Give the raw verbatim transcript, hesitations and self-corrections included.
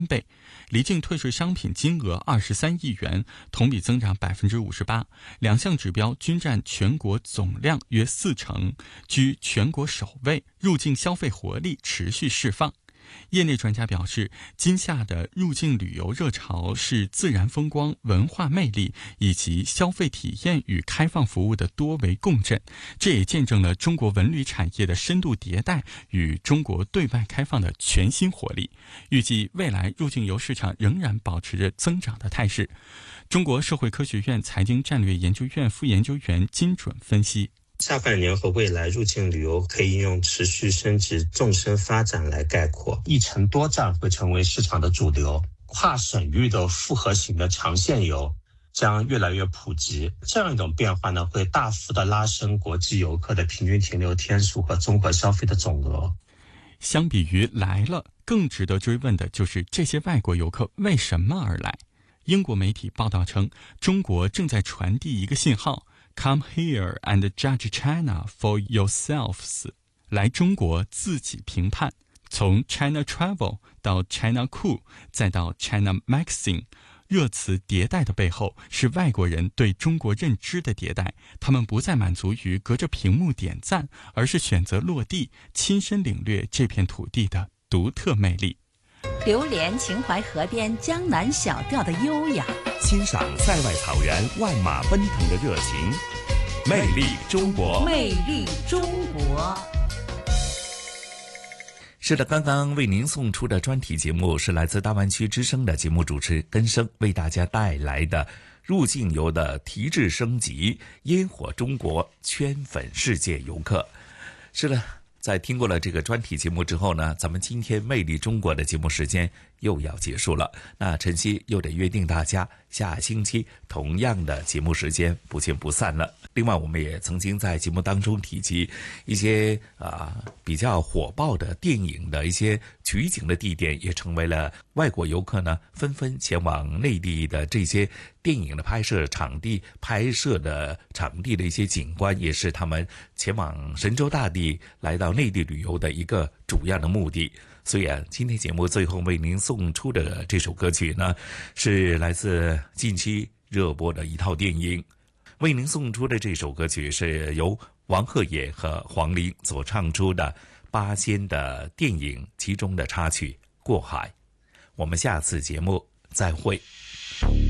倍，离境退税商品金额二十三亿元，同比增长百分之五十八，两项指标均占全国总量约四成，居全国首位，入境消费活力持续释放。业内专家表示，今夏的入境旅游热潮是自然风光、文化魅力以及消费体验与开放服务的多维共振，这也见证了中国文旅产业的深度迭代与中国对外开放的全新活力。预计未来入境游市场仍然保持着增长的态势。中国社会科学院财经战略研究院副研究员金准分析， 下半年和未来入境旅游可以用持续升值、纵深发展来概括。一程多站会成为市场的主流，跨省域的复合型的长线游将越来越普及。这样一种变化呢，会大幅的拉升国际游客的平均停留天数和综合消费的总额。 相比于来了，更值得追问的就是这些外国游客为什么而来。英国媒体报道称，中国正在传递一个信号，Come here and judge China for yourselves. 来中国自己评判。从 China Travel 到 China Cool 再到 China Magazine， 热词迭代的背后是外国人对中国认知的迭代，他们不再满足于隔着屏幕点赞，而是选择落地，亲身领略这片土地的独特魅力。 流连秦淮河边江南小调的优雅， 欣赏塞外草原万马奔腾的热情。魅力中国， 魅力中国。 是的，刚刚为您送出的专题节目是来自大湾区之声的节目主持根生为大家带来的入境游的提质升级，烟火中国，圈粉世界游客。是的，在听过了这个专题节目之后呢，咱们今天魅力中国的节目时间又要结束了。那晨曦又得约定大家下星期同样的节目时间不见不散了。另外，我们也曾经在节目当中提及一些啊、呃、比较火爆的电影的一些取景的地点，也成为了外国游客呢纷纷前往内地的这些电影的拍摄场地、拍摄的场地的一些景观，也是他们前往神州大地来到内地旅游的一个主要的目的。所以啊，今天节目最后为您送出的这首歌曲呢，是来自近期热播的一套电影。为您送出的这首歌曲是由王鹤野和黄龄所唱出的八仙的电影其中的插曲《过海》。我们下次节目再会。